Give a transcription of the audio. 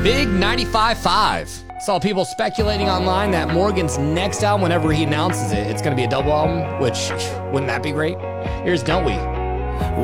Big 95.5. Saw people speculating online that Morgan's next album, whenever he announces it, it's going to be a double album, which, wouldn't that be great? Here's Don't We?